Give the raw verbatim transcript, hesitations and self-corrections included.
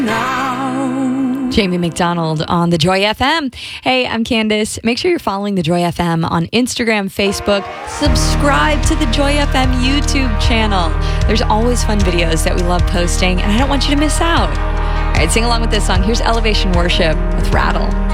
Jamie McDonald on The Joy F M. Hey, I'm Candace. Make sure you're following The Joy F M on Instagram, Facebook. Subscribe to The Joy F M YouTube channel. There's always fun videos that we love posting, and I don't want you to miss out. All right, sing along with this song. Here's Elevation Worship with Rattle.